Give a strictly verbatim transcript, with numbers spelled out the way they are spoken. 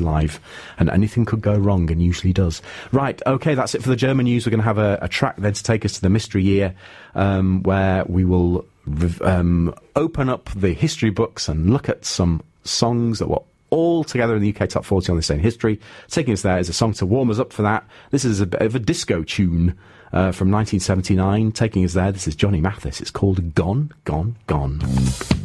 live, and anything could go wrong, and usually does. Right, okay, that's it for the German news. We're going to have a, a track then to take us to the Mystery Year, um, where we will um, open up the history books and look at some songs that were all together in the U K Top forty on this day in history. Taking us there is a song to warm us up for that. This is a bit of a disco tune uh, from nineteen seventy-nine. Taking us there, this is Johnny Mathis. It's called Gone, Gone, Gone.